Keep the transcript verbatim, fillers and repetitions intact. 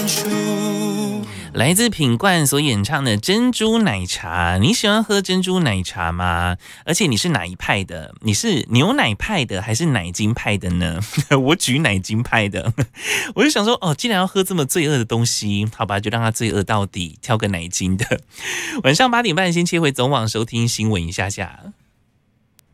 来自品冠所演唱的珍珠奶茶，你喜欢喝珍珠奶茶吗？而且你是哪一派的？你是牛奶派的还是奶精派的呢？我举奶精派的，我就想说，哦，既然要喝这么罪恶的东西，好吧，就让它罪恶到底，挑个奶精的。晚上八点半先切回总网收听新闻一下下。